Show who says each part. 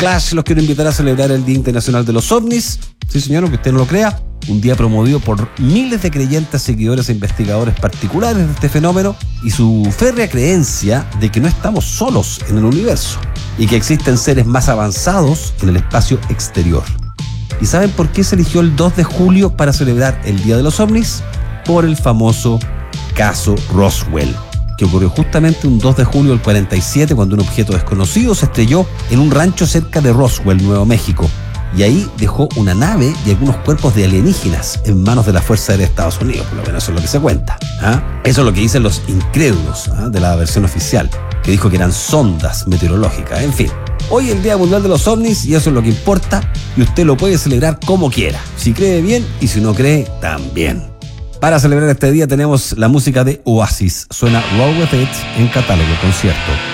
Speaker 1: Clash los quiero invitar a celebrar el Día Internacional de los OVNIs. Sí, señor, aunque usted no lo crea. Un día promovido por miles de creyentes, seguidores e investigadores particulares de este fenómeno y su férrea creencia de que no estamos solos en el universo y que existen seres más avanzados en el espacio exterior. ¿Y saben por qué se eligió el 2 de julio para celebrar el Día de los OVNIs? Por el famoso caso Roswell, que ocurrió justamente un 2 de julio del 47, cuando un objeto desconocido se estrelló en un rancho cerca de Roswell, Nuevo México. Y ahí dejó una nave y algunos cuerpos de alienígenas en manos de la Fuerza Aérea de Estados Unidos, por lo menos eso es lo que se cuenta. Eso es lo que dicen los incrédulos de la versión oficial, que dijo que eran sondas meteorológicas. En fin, hoy es el Día Mundial de los OVNIs y eso es lo que importa, y usted lo puede celebrar como quiera, si cree bien y si no cree, también. Para celebrar este día tenemos la música de Oasis, suena Roll With It en Catálogo Concierto.